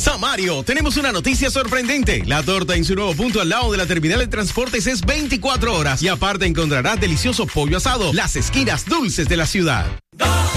Samario, tenemos una noticia sorprendente. La torta en su nuevo punto al lado de la terminal de transportes es 24 horas y aparte encontrarás delicioso pollo asado, las esquinas dulces de la ciudad.